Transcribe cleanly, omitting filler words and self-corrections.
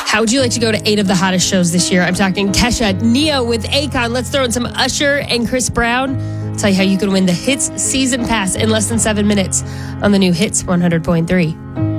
How would you like to go to 8 of the hottest shows this year? I'm talking Kesha, Neo with Akon. Let's throw in some Usher and Chris Brown. I'll tell you how you can win the Hits Season Pass in less than 7 minutes on the new Hits 100.3.